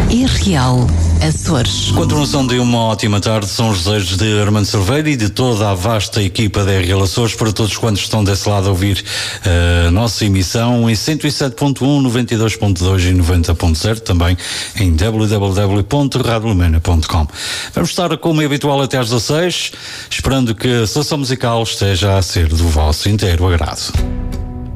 e Real Açores. Continuação de uma ótima tarde, são os desejos de Armando Silveira e de toda a vasta equipa da RL Açores, para todos quantos estão desse lado a ouvir a nossa emissão em 107.1, 92.2 e 90.0, também em www.radiolumena.com. Vamos estar como é habitual até às 16, esperando que a seleção musical esteja a ser do vosso inteiro agrado.